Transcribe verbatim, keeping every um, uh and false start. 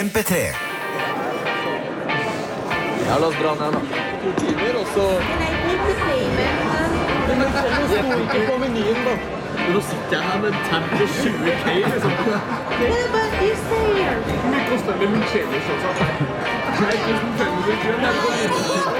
M P tre. Ja, la oss dra ned da. To timer, og så... Men det kommer ikke på menyen da. Nå sitter jeg her med en tab på tjue K, liksom. Yeah, but you stay here. Hvor mye koster det med hundkjeler, sånn? tre tusen fem hundre kroner.